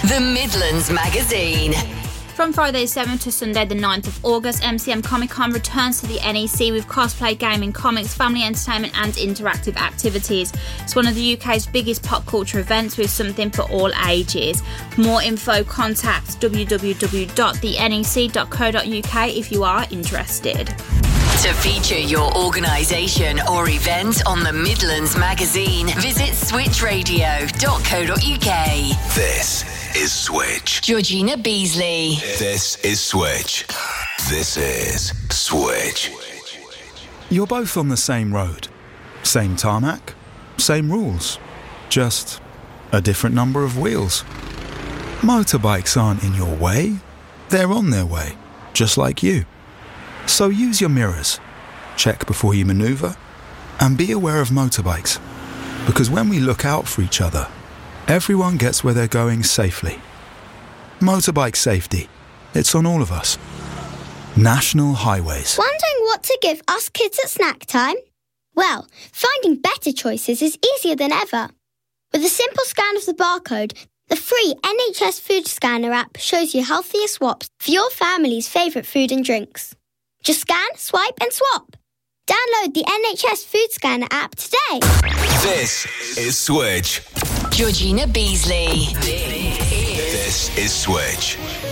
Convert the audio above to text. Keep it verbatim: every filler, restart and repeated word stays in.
The Midlands Magazine. From Friday the seventh to Sunday the ninth of August, M C M Comic Con returns to the N E C with cosplay, gaming, comics, family entertainment and interactive activities. It's one of the U K's biggest pop culture events with something for all ages. For more info, contact w w w dot the n e c dot co dot u k if you are interested. To feature your organisation or event on the Midlands Magazine, visit switch radio dot co dot u k. This is Switch. Georgina Beasley. This is Switch. This is Switch. You're both on the same road. Same tarmac, same rules. Just a different number of wheels. Motorbikes aren't in your way. They're on their way, just like you. So use your mirrors, check before you manoeuvre, and be aware of motorbikes. Because when we look out for each other, everyone gets where they're going safely. Motorbike safety. It's on all of us. National Highways. Wondering what to give us kids at snack time? Well, finding better choices is easier than ever. With a simple scan of the barcode, the free N H S Food Scanner app shows you healthier swaps for your family's favourite food and drinks. Just scan, swipe and swap. Download the N H S Food Scanner app today. This is Switch. Georgina Beasley. This is Switch.